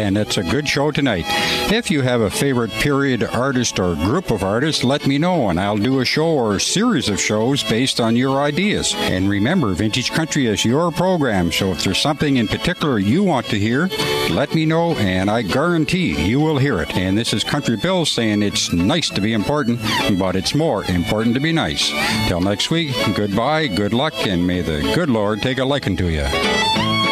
and it's a good show tonight. If you have a favorite period artist or group of artists, let me know, and I'll do a show or series of shows based on your ideas. And remember, Vintage Country is your program, so if there's something in particular you want to hear, let me know, and I guarantee you will hear it. And this is Country Bill saying it's nice to be important, but it's more important to be nice. Till next week, goodbye, good luck, and may the good Lord take a liking to you.